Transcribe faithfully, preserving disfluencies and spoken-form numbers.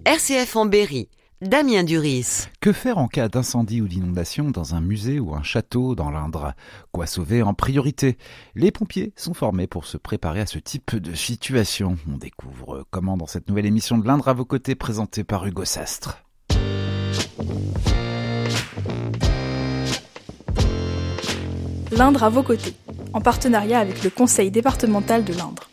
R C F en Berry, Damien Duris. Que faire en cas d'incendie ou d'inondation dans un musée ou un château dans l'Indre? Quoi sauver en priorité? Les pompiers sont formés pour se préparer à ce type de situation. On découvre comment dans cette nouvelle émission de l'Indre à vos côtés présentée par Hugo Sastre. L'Indre à vos côtés, en partenariat avec le Conseil départemental de l'Indre.